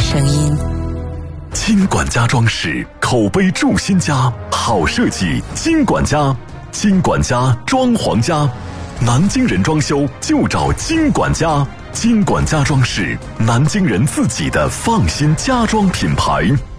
声音。 金管家装饰，口碑筑新家，好设计金管家，金管家装潢家，南京人装修就找金管家，金管家装饰，南京人自己的放心家装品牌。